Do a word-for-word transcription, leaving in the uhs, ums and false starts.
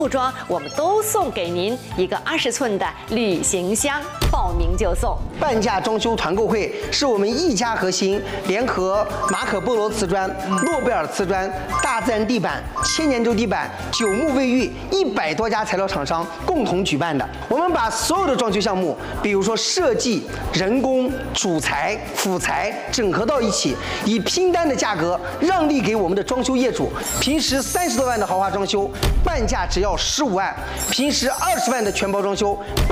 服装，我们都送给您一个二十寸的旅行箱，报名就送。 半价装修团购会是我们一家核心联合马可波罗瓷砖、诺贝尔瓷砖、大自然地板、千年洲地板、九牧卫浴一百多家材料厂商共同举办的。我们把所有的装修项目，比如说设计、人工、主材、辅材整合到一起，以拼单的价格让利给我们的装修业主。平时三十多万的豪华装修，半价只要十五万；平时二十万的全包装修。